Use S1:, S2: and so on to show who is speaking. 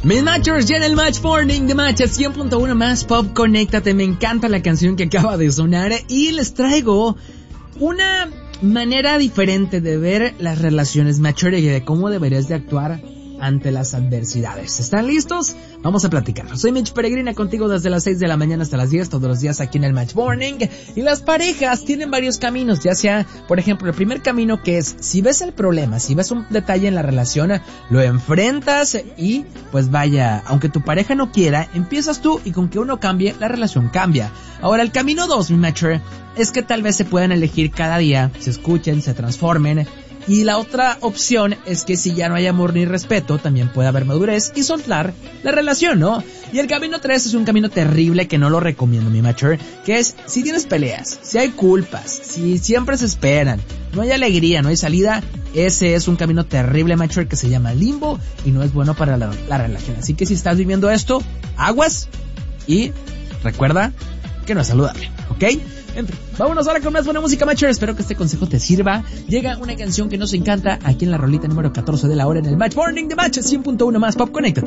S1: Mis Matchers ya en el Match Morning de Match 100.1 más Pop, conéctate. Me encanta la canción que acaba de sonar y les traigo una manera diferente de ver las relaciones Matcher y de cómo deberías de actuar ante las adversidades. ¿Están listos? Vamos a platicar. Soy Mitch Peregrina, contigo desde las 6 de la mañana hasta las 10, todos los días aquí en el Match Morning. Y las parejas tienen varios caminos, ya sea, por ejemplo, el primer camino, que es, si ves el problema, si ves un detalle en la relación, lo enfrentas y, pues vaya, aunque tu pareja no quiera, empiezas tú y con que uno cambie, la relación cambia. Ahora, el camino 2, mi Matcher, es que tal vez se puedan elegir cada día, se escuchen, se transformen. Y la otra opción es que si ya no hay amor ni respeto, también puede haber madurez y soltar la relación, ¿no? Y el camino 3 es un camino terrible que no lo recomiendo, mi Matcher, que es, si tienes peleas, si hay culpas, si siempre se esperan, no hay alegría, no hay salida, ese es un camino terrible, Matcher, que se llama limbo y no es bueno para la relación. Así que si estás viviendo esto, aguas y recuerda que no es saludable, ¿ok? En fin, vámonos ahora con más buena música, Matcher. Espero que este consejo te sirva. Llega una canción que nos encanta aquí en la rolita número 14 de la hora en el Match Morning de Match 100.1 más Pop. Conéctate.